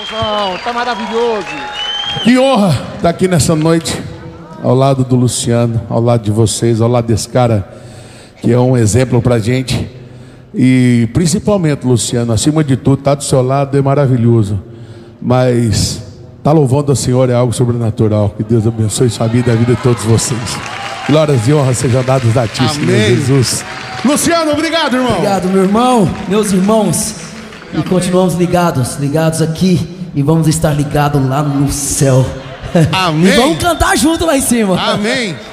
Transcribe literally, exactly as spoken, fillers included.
João, tá maravilhoso. Que honra estar aqui nessa noite, ao lado do Luciano, ao lado de vocês, ao lado desse cara que é um exemplo pra gente. E principalmente, Luciano, acima de tudo, estar do seu lado é maravilhoso. Mas estar louvando a Senhora é algo sobrenatural. Que Deus abençoe sua vida e a vida de todos vocês. Glórias e honras sejam dadas a ti, Senhor Jesus. Luciano, obrigado, irmão. Obrigado, meu irmão, meus irmãos. E Amém. Continuamos ligados, ligados aqui. E vamos estar ligados lá no céu. Amém. E vamos cantar junto lá em cima. Amém.